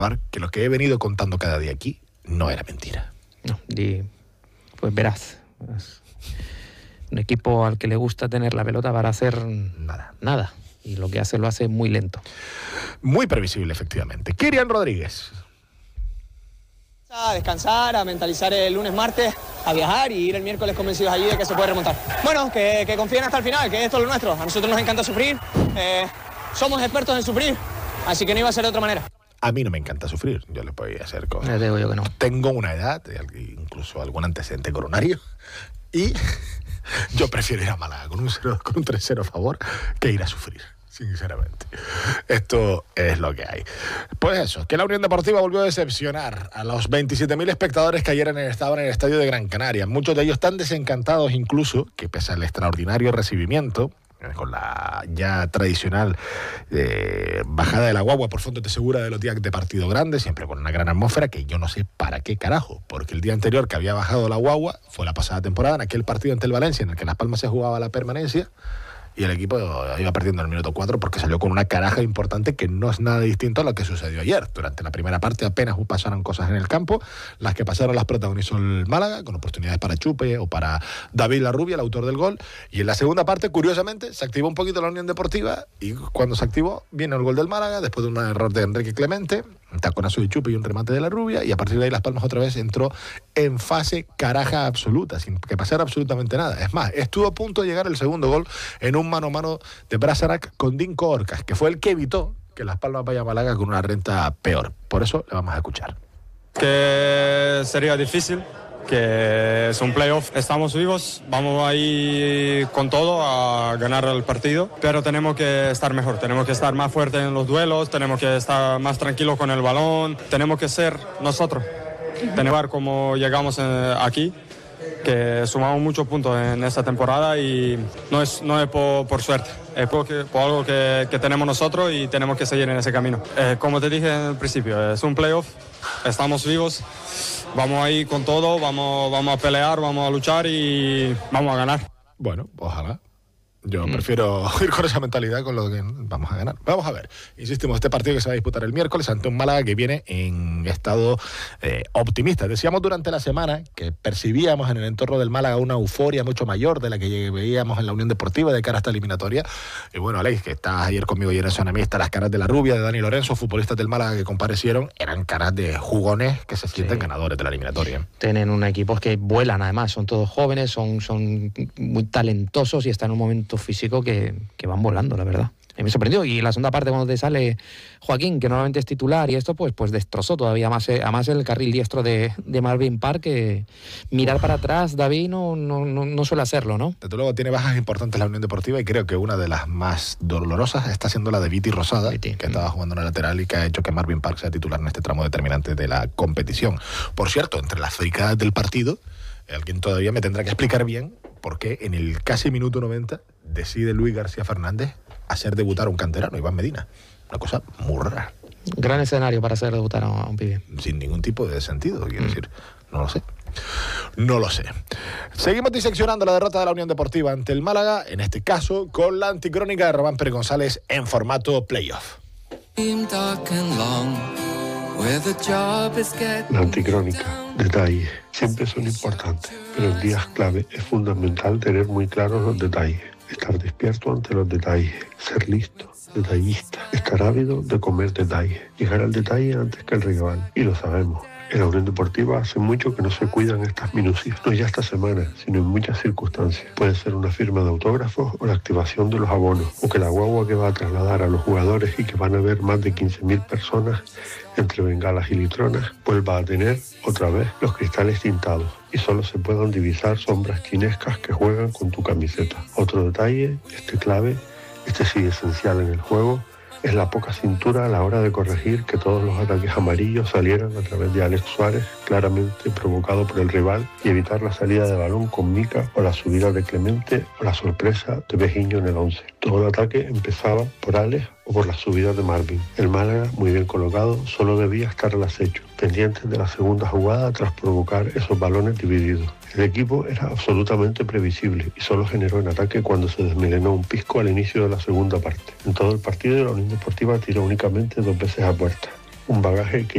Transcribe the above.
que lo que he venido contando cada día aquí no era mentira. No, pues verás. Un equipo al que le gusta tener la pelota para hacer nada. Y lo que hace lo hace muy lento. Muy previsible, efectivamente. Kirian Rodríguez. A descansar, a mentalizar el lunes, martes, a viajar y ir el miércoles convencidos allí de que se puede remontar. Bueno, que confíen hasta el final, que esto es lo nuestro. A nosotros nos encanta sufrir, somos expertos en sufrir, así que no iba a ser de otra manera. A mí no me encanta sufrir, yo le podía hacer cosas. Ya te digo yo que no. Tengo una edad, incluso algún antecedente coronario, y yo prefiero ir a Málaga con un 3-0 a favor que ir a sufrir, sinceramente. Esto es lo que hay. Pues eso, que la Unión Deportiva volvió a decepcionar a los 27.000 espectadores que ayer estaban en el estadio de Gran Canaria. Muchos de ellos tan desencantados incluso que pese al extraordinario recibimiento, con la ya tradicional bajada de la guagua por fondos de segura de los días de partido grande, siempre con una gran atmósfera, que yo no sé para qué carajo, porque el día anterior que había bajado la guagua fue la pasada temporada, en aquel partido ante el Valencia, en el que Las Palmas se jugaba la permanencia, y el equipo iba perdiendo en el minuto 4 porque salió con una caraja importante que no es nada distinto a lo que sucedió ayer. Durante la primera parte apenas pasaron cosas en el campo, las que pasaron las protagonizó el Málaga, con oportunidades para Chupe o para David Larrubia, el autor del gol, y en la segunda parte, curiosamente, se activó un poquito la Unión Deportiva, y cuando se activó, viene el gol del Málaga, después de un error de Enrique Clemente, un taconazo de Chupe y un remate de Larrubia, y a partir de ahí Las Palmas otra vez entró en fase caraja absoluta, sin que pasara absolutamente nada. Es más, estuvo a punto de llegar el segundo gol en un mano a mano de Brasarac con Dinko Orcas, que fue el que evitó que Las Palmas vaya a Málaga con una renta peor. Por eso le vamos a escuchar. Que sería difícil, que es un playoff, estamos vivos, vamos ahí con todo a ganar el partido, pero tenemos que estar mejor, tenemos que estar más fuertes en los duelos, tenemos que estar más tranquilos con el balón, tenemos que ser nosotros, tenemos que ver cómo llegamos aquí, que sumamos muchos puntos en esta temporada y no es por suerte, es por algo que tenemos nosotros y tenemos que seguir en ese camino. Como te dije en el principio, es un playoff, estamos vivos, vamos ahí con todo, vamos a pelear, vamos a luchar y vamos a ganar. Bueno, ojalá. Yo prefiero ir con esa mentalidad, con lo que vamos a ganar. Vamos a ver, insistimos, este partido que se va a disputar el miércoles ante un Málaga que viene en estado optimista. Decíamos durante la semana que percibíamos en el entorno del Málaga una euforia mucho mayor de la que veíamos en la Unión Deportiva de cara a esta eliminatoria. Y bueno, Alex, que estás ayer conmigo y eres zona mixta, las caras de Larrubia, de Dani Lorenzo, futbolistas del Málaga que comparecieron, eran caras de jugones que se sienten ganadores de la eliminatoria. Tienen un equipo que vuelan, además, son todos jóvenes, son muy talentosos y están en un momento físico que van volando, la verdad. Me sorprendió, y en la segunda parte cuando te sale Joaquín, que normalmente es titular, y esto pues destrozó todavía más, además el carril diestro de Marvin Park, que mirar para atrás, David no suele hacerlo, ¿no? Desde luego tiene bajas importantes la Unión Deportiva, y creo que una de las más dolorosas está siendo la de Viti Rosada, que estaba jugando en la lateral y que ha hecho que Marvin Park sea titular en este tramo determinante de la competición. Por cierto, entre las fricadas del partido, alguien todavía me tendrá que explicar bien por qué en el casi minuto 90 decide Luis García Fernández hacer debutar a un canterano, Iván Medina. Una cosa muy rara. Gran escenario para hacer debutar a un pibe. Sin ningún tipo de sentido, quiero decir. No lo sé. Seguimos diseccionando la derrota de la Unión Deportiva ante el Málaga, en este caso con la anticrónica de Román Pérez González en formato playoff. La anticrónica, detalles, siempre son importantes, pero en días clave es fundamental tener muy claros los detalles, estar despierto ante los detalles, ser listo, detallista, estar ávido de comer detalles, llegar al detalle antes que el rival, y lo sabemos. En la Unión Deportiva hace mucho que no se cuidan estas minucias, no ya esta semana, sino en muchas circunstancias. Puede ser una firma de autógrafos o la activación de los abonos, o que la guagua que va a trasladar a los jugadores y que van a ver más de 15.000 personas entre bengalas y litronas, vuelva a tener otra vez los cristales tintados y solo se puedan divisar sombras chinescas que juegan con tu camiseta. Otro detalle, clave, sí esencial en el juego, es la poca cintura a la hora de corregir que todos los ataques amarillos salieran a través de Alex Suárez, claramente provocado por el rival, y evitar la salida de balón con Mica o la subida de Clemente o la sorpresa de Bejiño en el 11. Todo el ataque empezaba por Alex o por la subida de Marvin. El Málaga, muy bien colocado, solo debía estar al acecho, pendiente de la segunda jugada tras provocar esos balones divididos. El equipo era absolutamente previsible y solo generó en ataque cuando se desmelenó un pisco al inicio de la segunda parte. En todo el partido la Unión Deportiva tiró únicamente 2 veces a puerta, un bagaje que